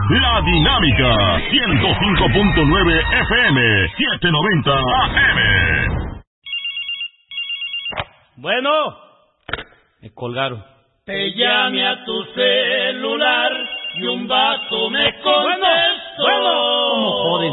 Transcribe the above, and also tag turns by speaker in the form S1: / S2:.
S1: La Dinámica, 105.9 FM, 790 AM.
S2: Bueno, me colgaron.
S3: Te llamé a tu celular y un vato me contestó.
S2: Bueno, ¿cómo joden?